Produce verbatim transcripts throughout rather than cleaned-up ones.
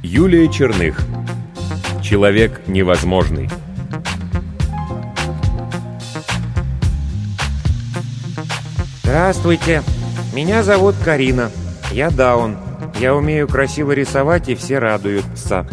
Юлия Черных. Человек невозможный. Здравствуйте, меня зовут Карина. Я даун. Я умею красиво рисовать, и все радуются.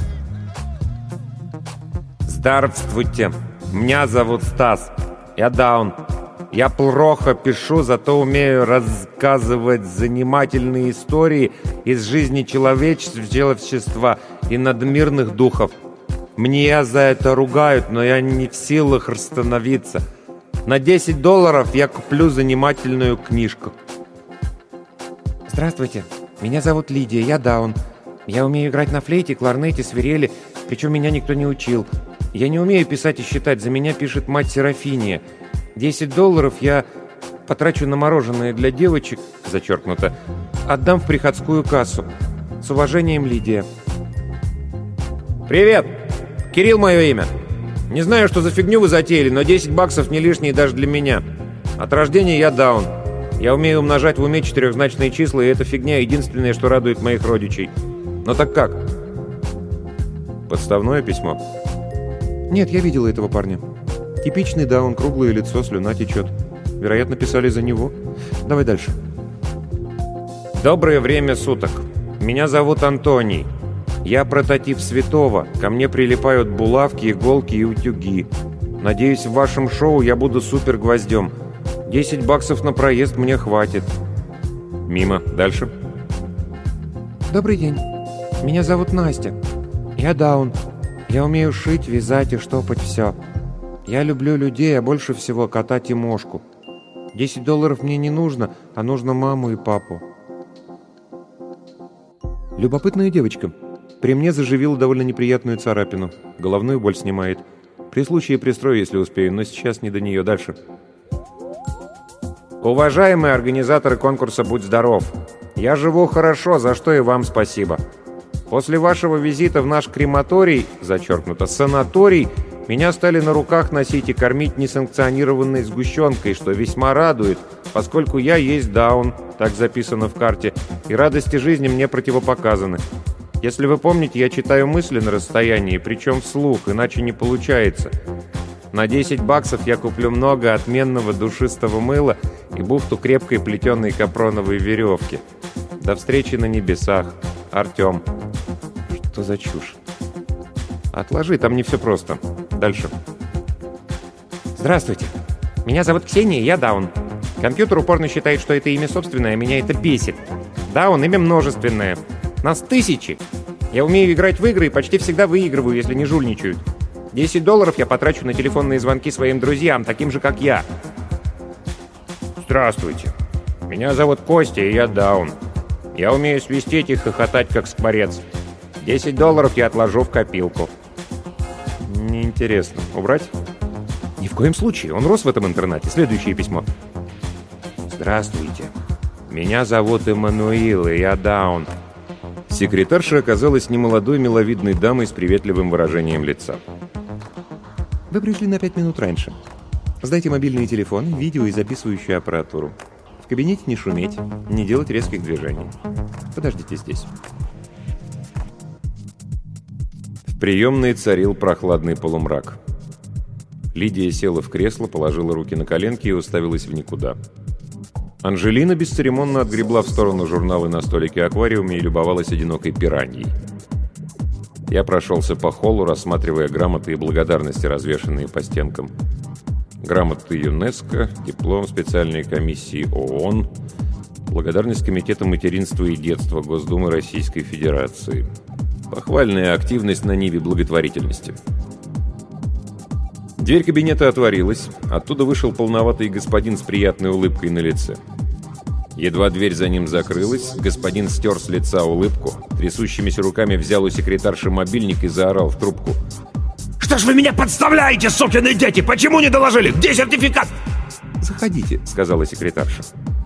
Здравствуйте, меня зовут Стас. Я даун. Я плохо пишу, зато умею рассказывать занимательные истории из жизни человечества и надмирных духов. Мне за это ругают, но я не в силах остановиться. На десять долларов я куплю занимательную книжку. Здравствуйте, меня зовут Лидия, я даун. Я умею играть на флейте, кларнете, свирели, причем меня никто не учил. Я не умею писать и считать, за меня пишет мать Серафиния. десять долларов я потрачу на мороженое для девочек, зачеркнуто, отдам в приходскую кассу. С уважением, Лидия. Привет! Кирилл мое имя. Не знаю, что за фигню вы затеяли, но десять баксов не лишние даже для меня. От рождения я даун. Я умею умножать в уме четырехзначные числа, и эта фигня единственное, что радует моих родичей. Но так как? Подставное письмо? Нет, я видела этого парня. Типичный даун, круглое лицо, слюна течет. Вероятно, писали за него. Давай дальше. Доброе время суток. Меня зовут Антоний. Я прототип святого. Ко мне прилипают булавки, иголки и утюги. Надеюсь, в вашем шоу я буду супер-гвоздем. десять баксов на проезд мне хватит. Мимо. Дальше. Добрый день. Меня зовут Настя. Я даун. Я умею шить, вязать и штопать все. Я люблю людей, а больше всего кота Тимошку. десять долларов мне не нужно, а нужно маму и папу. Любопытная девочка. При мне заживила довольно неприятную царапину. Головную боль снимает. При случае пристрою, если успею, но сейчас не до нее. Дальше. Уважаемые организаторы конкурса «Будь здоров», я живу хорошо, за что и вам спасибо. После вашего визита в наш крематорий, зачеркнуто, санаторий, меня стали на руках носить и кормить несанкционированной сгущенкой, что весьма радует, поскольку я есть даун, так записано в карте, и радости жизни мне противопоказаны. Если вы помните, я читаю мысли на расстоянии, причем вслух, иначе не получается. На десять баксов я куплю много отменного душистого мыла и бухту крепкой плетеной капроновой веревки. До встречи на небесах. Артем. Что за чушь? Отложи, там не все просто. Дальше. Здравствуйте. Меня зовут Ксения, я даун. Компьютер упорно считает, что это имя собственное, а меня это бесит. Даун — имя множественное. Нас тысячи. Я умею играть в игры и почти всегда выигрываю, если не жульничают. десять долларов я потрачу на телефонные звонки своим друзьям, таким же, как я. Здравствуйте. Меня зовут Костя, и я даун. Я умею свистеть и хохотать, как скворец. десять долларов я отложу в копилку. Неинтересно. Убрать? Ни в коем случае. Он рос в этом интернате. Следующее письмо. Здравствуйте. Меня зовут Эммануил, и я даун. Секретарша оказалась немолодой миловидной дамой с приветливым выражением лица. Вы пришли на пять минут раньше. Сдайте мобильные телефоны, видео и записывающую аппаратуру. В кабинете не шуметь, не делать резких движений. Подождите здесь. В приемной царил прохладный полумрак. Лидия села в кресло, положила руки на коленки и уставилась в никуда. Анжелина бесцеремонно отгребла в сторону журналы на столике аквариуме и любовалась одинокой пираньей. Я прошелся по холлу, рассматривая грамоты и благодарности, развешанные по стенкам. Грамоты ЮНЕСКО, диплом специальной комиссии ООН, благодарность Комитета материнства и детства Госдумы Российской Федерации. Похвальная активность на ниве благотворительности. Дверь кабинета отворилась. Оттуда вышел полноватый господин с приятной улыбкой на лице. Едва дверь за ним закрылась, господин стер с лица улыбку, трясущимися руками взял у секретарши мобильник и заорал в трубку. «Что ж вы меня подставляете, сукины дети? Почему не доложили? Где сертификат?» «Заходите», — сказала секретарша.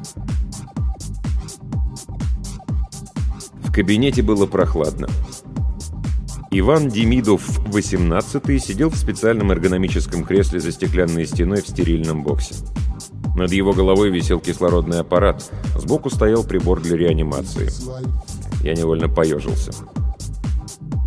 В кабинете было прохладно. Иван Демидов, восемнадцатый, сидел в специальном эргономическом кресле за стеклянной стеной в стерильном боксе. Над его головой висел кислородный аппарат. Сбоку стоял прибор для реанимации. Я невольно поежился.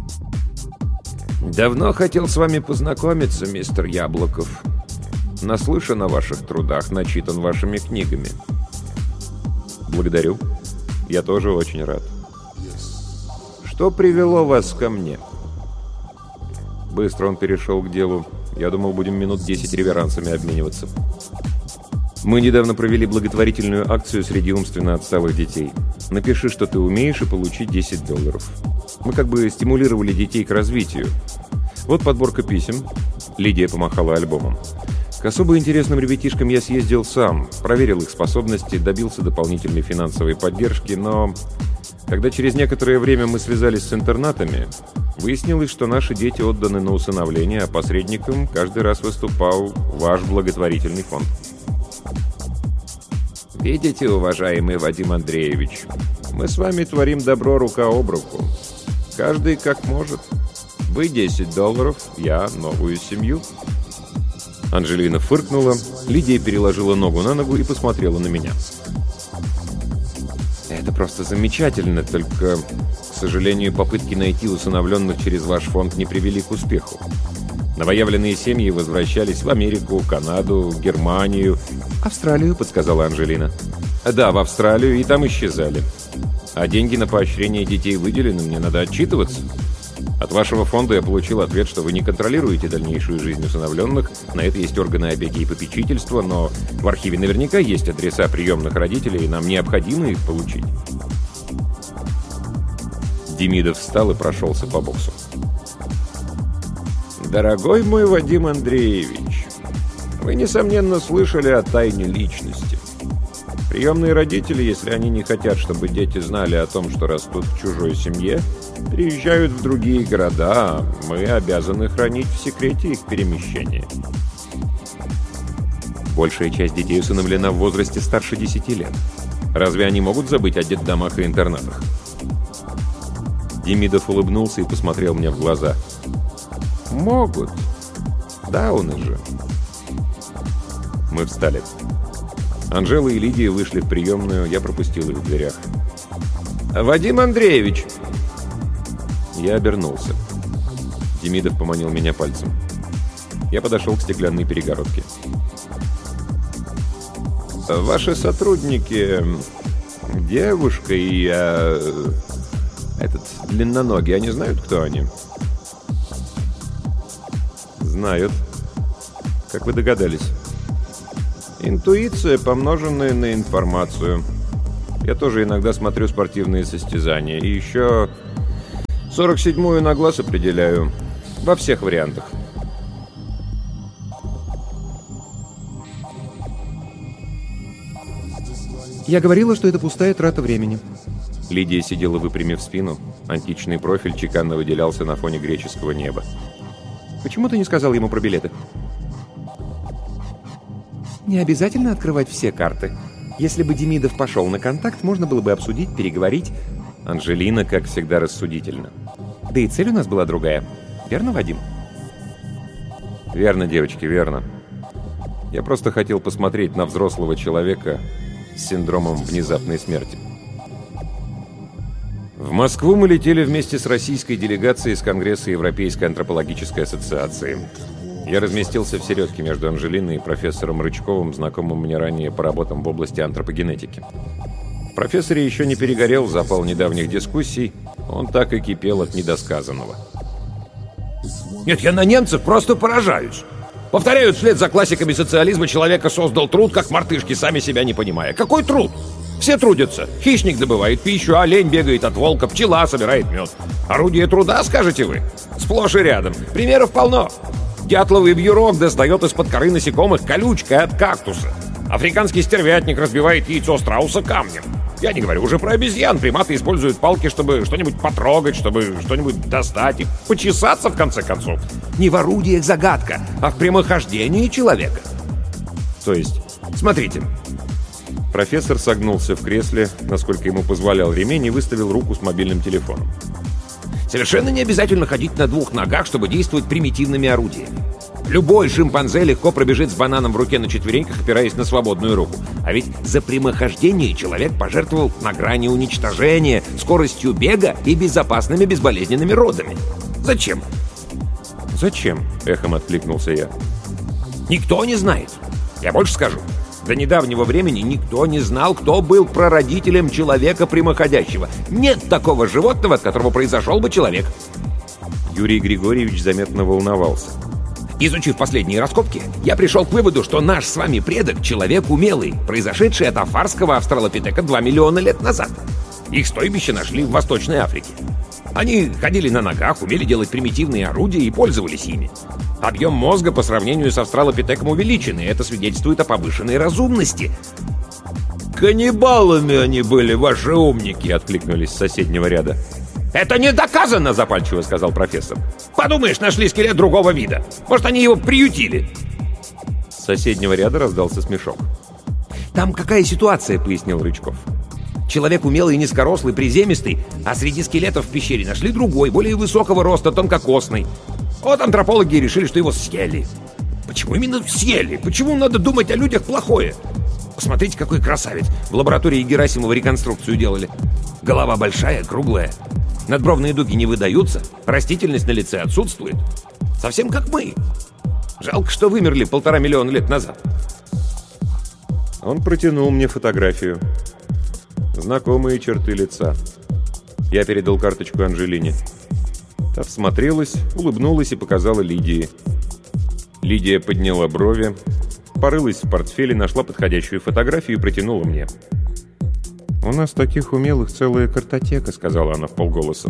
«Давно хотел с вами познакомиться, мистер Яблоков. Наслышан о ваших трудах, начитан вашими книгами». «Благодарю. Я тоже очень рад». «Что привело вас ко мне?» Быстро он перешел к делу. Я думал, будем минут десять реверансами обмениваться. Мы недавно провели благотворительную акцию среди умственно отсталых детей. Напиши, что ты умеешь, и получи десять долларов. Мы как бы стимулировали детей к развитию. Вот подборка писем. Лидия помахала альбомом. К особо интересным ребятишкам я съездил сам, проверил их способности, добился дополнительной финансовой поддержки, но когда через некоторое время мы связались с интернатами, выяснилось, что наши дети отданы на усыновление, а посредником каждый раз выступал ваш благотворительный фонд. «Видите, уважаемый Вадим Андреевич, мы с вами творим добро рука об руку. Каждый как может. Вы десять долларов, я новую семью». Анжелина фыркнула, Лидия переложила ногу на ногу и посмотрела на меня. «Это просто замечательно, только, к сожалению, попытки найти усыновленных через ваш фонд не привели к успеху. Новоявленные семьи возвращались в Америку, Канаду, Германию, Австралию», — подсказала Анжелина. «Да, в Австралию, и там исчезали. А деньги на поощрение детей выделены, мне надо отчитываться. От вашего фонда я получил ответ, что вы не контролируете дальнейшую жизнь усыновленных, на это есть органы опеки и попечительства, но в архиве наверняка есть адреса приемных родителей, и нам необходимо их получить». Демидов встал и прошелся по боксу. «Дорогой мой Вадим Андреевич, вы, несомненно, слышали о тайне личности. Приемные родители, если они не хотят, чтобы дети знали о том, что растут в чужой семье, переезжают в другие города, а мы обязаны хранить в секрете их перемещения». Большая часть детей усыновлена в возрасте старше десяти лет. Разве они могут забыть о детдомах и интернатах? Демидов улыбнулся и посмотрел мне в глаза. «Могут. Дауны же». Мы встали. Анжела и Лидия вышли в приемную, я пропустил их в дверях. «Вадим Андреевич!» Я обернулся. Демидов поманил меня пальцем. Я подошел к стеклянной перегородке. «Ваши сотрудники, девушка и э, этот длинноногий, они знают, кто они?» «Знают. Как вы догадались?» «Интуиция, помноженная на информацию. Я тоже иногда смотрю спортивные состязания. И еще сорок седьмую на глаз определяю. Во всех вариантах». «Я говорила, что это пустая трата времени». Лидия сидела, выпрямив спину. Античный профиль чеканно выделялся на фоне греческого неба. «Почему ты не сказал ему про билеты?» «Не обязательно открывать все карты. Если бы Демидов пошел на контакт, можно было бы обсудить, переговорить». Анжелина, как всегда, рассудительна. «Да и цель у нас была другая. Верно, Вадим?» «Верно, девочки, верно. Я просто хотел посмотреть на взрослого человека с синдромом внезапной смерти». В Москву мы летели вместе с российской делегацией с Конгресса Европейской антропологической ассоциации. Я разместился в середке между Анжелиной и профессором Рычковым, знакомым мне ранее по работам в области антропогенетики. В профессоре еще не перегорел запал недавних дискуссий, он так и кипел от недосказанного. Нет, я на немцев просто поражаюсь. Повторяют вслед за классиками социализма: человека создал труд, как мартышки, сами себя не понимая. Какой труд? Все трудятся. Хищник добывает пищу, олень бегает от волка, пчела собирает мед. Орудие труда, скажете вы? Сплошь и рядом. Примеров полно. Дятловый вьюрок достает из-под коры насекомых колючкой от кактуса. Африканский стервятник разбивает яйцо страуса камнем. Я не говорю уже про обезьян. Приматы используют палки, чтобы что-нибудь потрогать, чтобы что-нибудь достать и почесаться, в конце концов. Не в орудиях загадка, а в прямохождении человека. То есть, смотрите. Профессор согнулся в кресле, насколько ему позволял ремень, и выставил руку с мобильным телефоном. Совершенно не обязательно ходить на двух ногах, чтобы действовать примитивными орудиями. Любой шимпанзе легко пробежит с бананом в руке на четвереньках, опираясь на свободную руку. А ведь за прямохождение человек пожертвовал на грани уничтожения, скоростью бега и безопасными безболезненными родами. Зачем? «Зачем?» — эхом откликнулся я. Никто не знает. Я больше скажу. До недавнего времени никто не знал, кто был прародителем человека прямоходящего. Нет такого животного, от которого произошел бы человек. Юрий Григорьевич заметно волновался. Изучив последние раскопки, я пришел к выводу, что наш с вами предок — человек умелый, произошедший от афарского австралопитека два миллиона лет назад. Их стойбище нашли в Восточной Африке. Они ходили на ногах, умели делать примитивные орудия и пользовались ими. Объем мозга по сравнению с австралопитеком увеличен, и это свидетельствует о повышенной разумности. «Каннибалами они были, ваши умники!» — откликнулись с соседнего ряда. «Это не доказано!» — запальчиво сказал профессор. «Подумаешь, нашли скелет другого вида. Может, они его приютили?» С соседнего ряда раздался смешок. «Там какая ситуация?» — пояснил Рычков. «Человек умелый и низкорослый, приземистый, а среди скелетов в пещере нашли другой, более высокого роста, тонкокосный. Вот антропологи решили, что его съели. Почему именно съели? Почему надо думать о людях плохое? Посмотрите, какой красавец. В лаборатории Герасимова реконструкцию делали. Голова большая, круглая. Надбровные дуги не выдаются. Растительность на лице отсутствует. Совсем как мы. Жалко, что вымерли полтора миллиона лет назад». Он протянул мне фотографию. Знакомые черты лица. Я передал карточку Анжелине. Та всмотрелась, улыбнулась и показала Лидии. Лидия подняла брови, порылась в портфеле, нашла подходящую фотографию и протянула мне. «У нас таких умелых целая картотека», — сказала она вполголоса.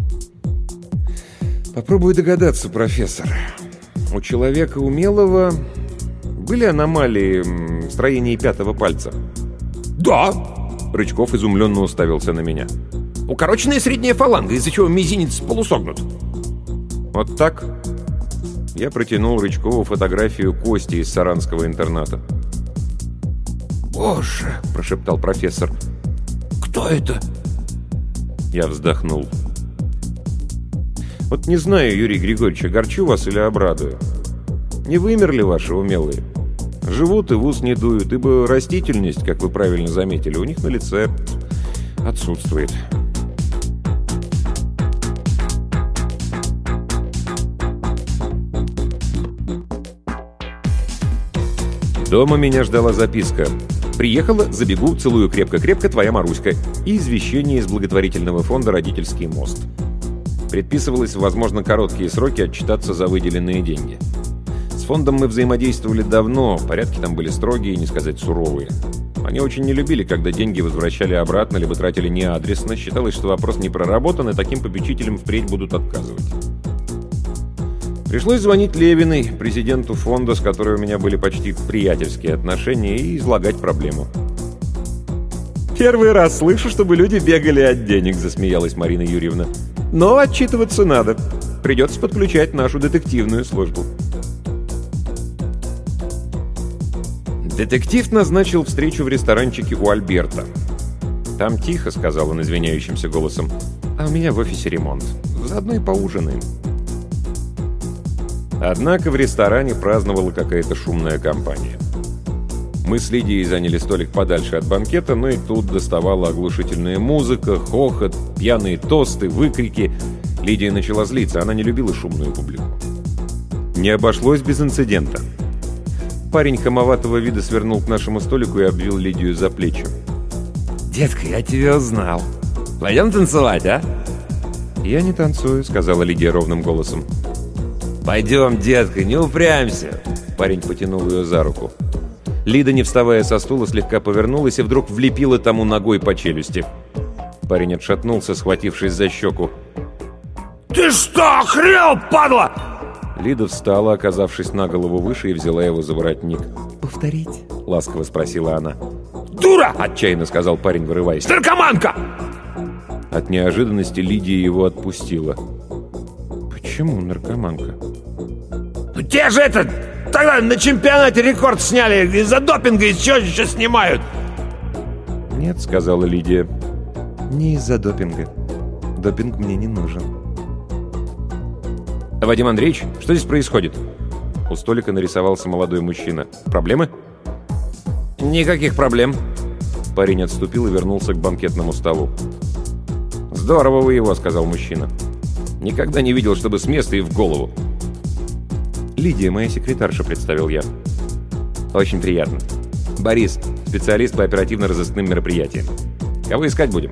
«Попробую догадаться, профессор. У человека умелого были аномалии в строении пятого пальца?» «Да!» — Рычков изумленно уставился на меня. «Укороченная средняя фаланга, из-за чего мизинец полусогнут». «Вот так?» Я протянул Рычкову фотографию Кости из саранского интерната. «Боже!» — прошептал профессор. «Кто это?» Я вздохнул. «Вот не знаю, Юрий Григорьевич, огорчу вас или обрадую. Не вымерли ваши умелые. Живут и в ус не дуют, ибо растительность, как вы правильно заметили, у них на лице отсутствует». Дома меня ждала записка. «Приехала, забегу, целую крепко-крепко, твоя Маруська». И извещение из благотворительного фонда «Родительский мост». Предписывалось в, возможно, короткие сроки отчитаться за выделенные деньги. С фондом мы взаимодействовали давно, порядки там были строгие, не сказать суровые. Они очень не любили, когда деньги возвращали обратно, либо тратили неадресно. Считалось, что вопрос не проработан, и таким попечителям впредь будут отказывать. Пришлось звонить Левиной, президенту фонда, с которой у меня были почти приятельские отношения, и излагать проблему. «Первый раз слышу, чтобы люди бегали от денег», — засмеялась Марина Юрьевна. «Но отчитываться надо. Придется подключать нашу детективную службу». Детектив назначил встречу в ресторанчике у Альберта. «Там тихо», — сказал он извиняющимся голосом. «А у меня в офисе ремонт. Заодно и поужинаем». Однако в ресторане праздновала какая-то шумная компания. Мы с Лидией заняли столик подальше от банкета, но и тут доставала оглушительная музыка, хохот, пьяные тосты, выкрики. Лидия начала злиться, она не любила шумную публику. Не обошлось без инцидента. Парень хамоватого вида свернул к нашему столику и обвил Лидию за плечи. «Детка, я тебя узнал. Пойдем танцевать, а?» «Я не танцую», — сказала Лидия ровным голосом. «Пойдем, детка, не упрямься!» Парень потянул ее за руку. Лида, не вставая со стула, слегка повернулась и вдруг влепила тому ногой по челюсти. Парень отшатнулся, схватившись за щеку. «Ты что, охрел, падла?» Лида встала, оказавшись на голову выше, и взяла его за воротник. «Повторить?» — ласково спросила она. «Дура!» — отчаянно сказал парень, вырываясь. «Наркоманка!» От неожиданности Лидия его отпустила. «Почему наркоманка?» «Ну те же это... Тогда на чемпионате рекорд сняли. Из-за допинга еще еще снимают». «Нет», — сказала Лидия. «Не из-за допинга. Допинг мне не нужен». «Вадим Андреевич, что здесь происходит?» У столика нарисовался молодой мужчина. «Проблемы?» «Никаких проблем». Парень отступил и вернулся к банкетному столу. «Здорово вы его», — сказал мужчина. «Никогда не видел, чтобы с места и в голову». «Лидия, моя секретарша», — представил я. «Очень приятно. Борис, специалист по оперативно-розыскным мероприятиям. Кого искать будем?»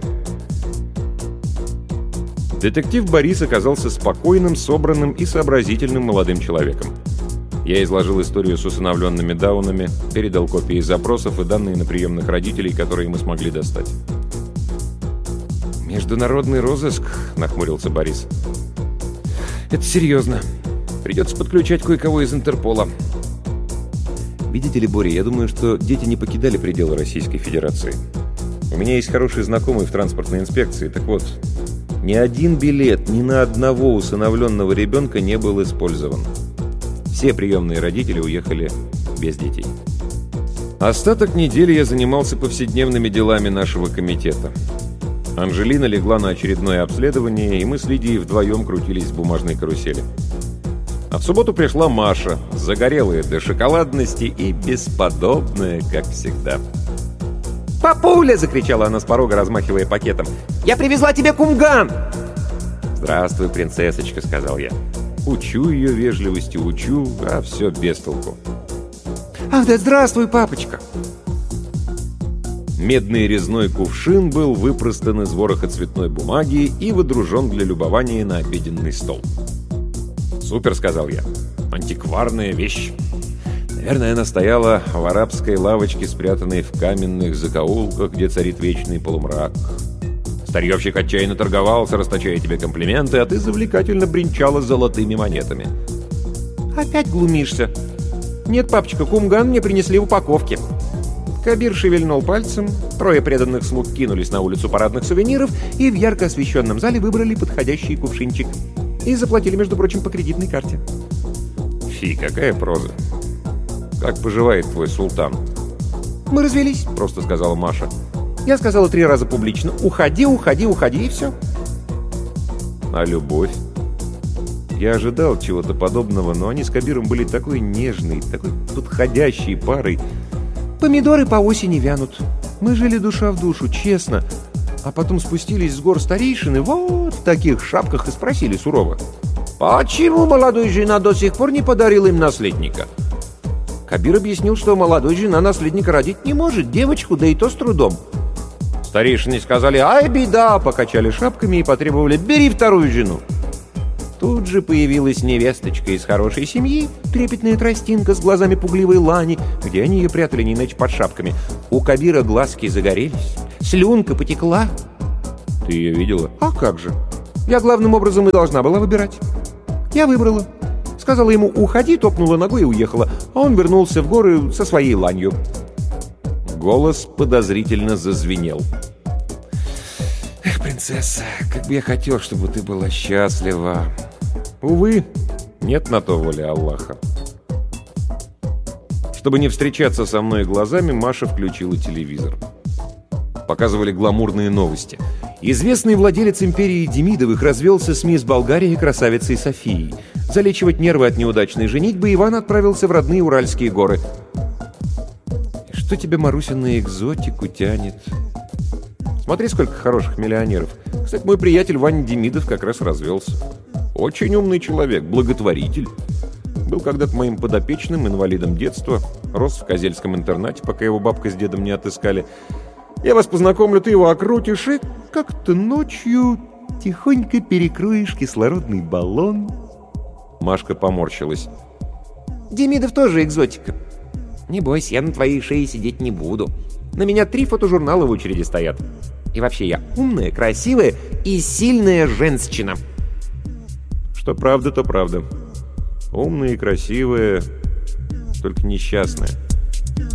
Детектив Борис оказался спокойным, собранным и сообразительным молодым человеком. Я изложил историю с усыновленными даунами, передал копии запросов и данные на приемных родителей, которые мы смогли достать. «Международный розыск», — нахмурился Борис. «Это серьезно. Придется подключать кое-кого из Интерпола». «Видите ли, Боря, я думаю, что дети не покидали пределы Российской Федерации. У меня есть хороший знакомый в транспортной инспекции. Так вот, ни один билет ни на одного усыновленного ребенка не был использован. Все приемные родители уехали без детей». Остаток недели я занимался повседневными делами нашего комитета. Анжелина легла на очередное обследование, и мы с Лидией вдвоем крутились в бумажной карусели. А в субботу пришла Маша, загорелая до шоколадности и бесподобная, как всегда. «Папуля!» — закричала она с порога, размахивая пакетом. «Я привезла тебе кумган!» «Здравствуй, принцессочка», — сказал я. Учу ее вежливости, учу, а все без толку. «Ах да здравствуй, папочка!» Медный резной кувшин был выпростан из вороха цветной бумаги и выдружен для любования на обеденный стол. «Супер», — сказал я. «Антикварная вещь». Наверное, она стояла в арабской лавочке, спрятанной в каменных закоулках, где царит вечный полумрак. Старьевщик отчаянно торговался, расточая тебе комплименты, а ты завлекательно бренчала золотыми монетами. «Опять глумишься?» «Нет, папочка, кумган мне принесли в упаковке». Кабир шевельнул пальцем, трое преданных слуг кинулись на улицу парадных сувениров и в ярко освещенном зале выбрали подходящий кувшинчик. И заплатили, между прочим, по кредитной карте. Фи, какая проза. Как поживает твой султан? «Мы развелись», — просто сказала Маша. Я сказала три раза публично: «Уходи, уходи, уходи», и все. А любовь? Я ожидал чего-то подобного, но они с Кабиром были такой нежной, такой подходящей парой. «Помидоры по осени вянут. Мы жили душа в душу, честно. А потом спустились с гор старейшины вот в таких шапках и спросили сурово: почему молодой жена до сих пор не подарила им наследника?» Кабир объяснил, что молодой жена наследника родить не может, девочку, да и то с трудом. Старейшины сказали: «Ай, беда!» покачали шапками и потребовали: «Бери вторую жену». Тут же появилась невесточка из хорошей семьи, трепетная тростинка с глазами пугливой лани, где они ее прятали не иначе под шапками. У Кабира глазки загорелись, слюнка потекла. Ты ее видела? А как же? Я главным образом и должна была выбирать. Я выбрала. Сказала ему: «Уходи», топнула ногой и уехала. А он вернулся в горы со своей ланью. Голос подозрительно зазвенел. «Эх, принцесса, как бы я хотел, чтобы ты была счастлива». Увы, нет на то воли Аллаха. Чтобы не встречаться со мной глазами, Маша включила телевизор. Показывали гламурные новости. Известный владелец империи Демидовых развелся с мисс Болгарией красавицей Софией. Залечивать нервы от неудачной женитьбы Иван отправился в родные Уральские горы. И что тебя, Маруся, на экзотику тянет? Смотри, сколько хороших миллионеров. Кстати, мой приятель Ваня Демидов как раз развелся. Очень умный человек, благотворитель. Был когда-то моим подопечным, инвалидом детства. Рос в Козельском интернате, пока его бабка с дедом не отыскали. Я вас познакомлю, ты его окрутишь, и как-то ночью тихонько перекроешь кислородный баллон. Машка поморщилась. Демидов тоже экзотика. Не бойся, я на твоей шее сидеть не буду. На меня три фотожурнала в очереди стоят. И вообще я умная, красивая и сильная женщина. Что правда, то правда. Умная и красивая, только несчастная.